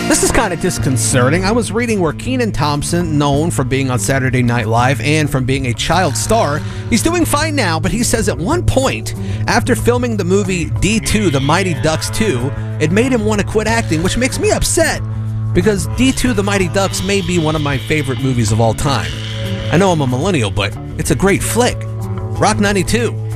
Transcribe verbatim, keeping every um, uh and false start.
This is kind of disconcerting. I was reading where Kenan Thompson, known for being on Saturday Night Live and from being a child star, he's doing fine now, but he says at one point, after filming the movie D two, The Mighty Ducks two, it made him want to quit acting, which makes me upset, because D two, The Mighty Ducks may be one of my favorite movies of all time. I know I'm a millennial, but it's a great flick. Rock ninety-two.